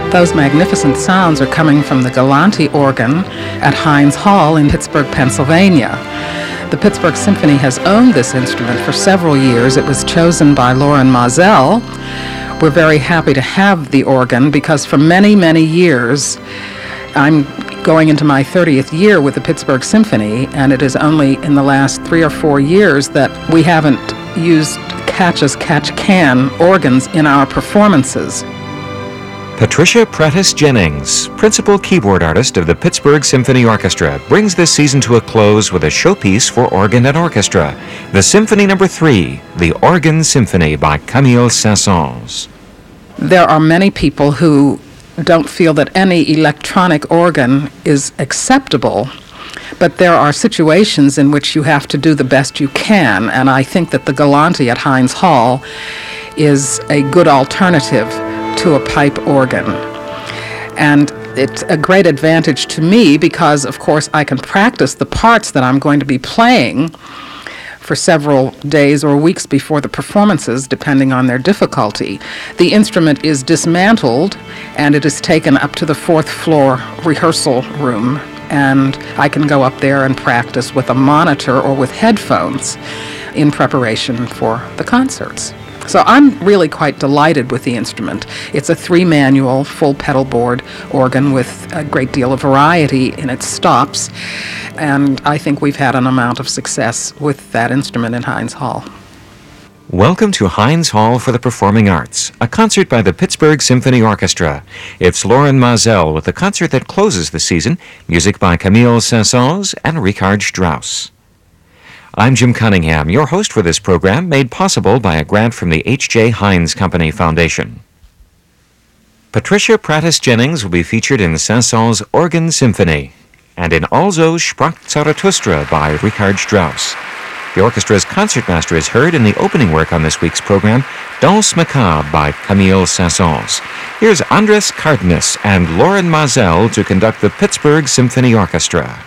Those magnificent sounds are coming from the Galanti organ at Heinz Hall in Pittsburgh, Pennsylvania. The Pittsburgh Symphony has owned this instrument for several years. It was chosen by Loren Maazel. We're very happy to have the organ because for many, many years, I'm going into my 30th year with the Pittsburgh Symphony, and it is only in the last 3 or 4 years that we haven't used catch-as-catch-can organs in our performances. Patricia Prattis-Jennings, principal keyboard artist of the Pittsburgh Symphony Orchestra, brings this season to a close with a showpiece for organ and orchestra, the Symphony No. 3, The Organ Symphony by Camille Saint-Saëns. There are many people who don't feel that any electronic organ is acceptable, but there are situations in which you have to do the best you can, and I think that the Galanti at Heinz Hall is a good alternative to a pipe organ. And it's a great advantage to me because, of course, I can practice the parts that I'm going to be playing for several days or weeks before the performances, depending on their difficulty. The instrument is dismantled and it is taken up to the 4th floor rehearsal room, and I can go up there and practice with a monitor or with headphones in preparation for the concerts. So I'm really quite delighted with the instrument. It's a 3-manual, full pedal board organ with a great deal of variety in its stops, and I think we've had an amount of success with that instrument in Heinz Hall. Welcome to Heinz Hall for the Performing Arts, a concert by the Pittsburgh Symphony Orchestra. It's Loren Maazel with the concert that closes the season, music by Camille Saint-Saëns and Richard Strauss. I'm Jim Cunningham, your host for this program, made possible by a grant from the H.J. Heinz Company Foundation. Patricia Prattis-Jennings will be featured in Saint-Saëns' Organ Symphony and in Also sprach Zarathustra by Richard Strauss. The orchestra's concertmaster is heard in the opening work on this week's program, Danse Macabre by Camille Saint-Saëns. Here's Andres Cardenas and Loren Maazel to conduct the Pittsburgh Symphony Orchestra.